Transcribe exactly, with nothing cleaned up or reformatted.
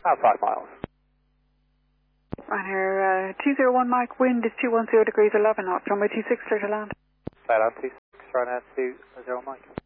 About five miles. On here, uh, two zero one Mike, wind is two one zero degrees eleven knots, runway two six, clear to land. Flight on two six, right now two zero Mike.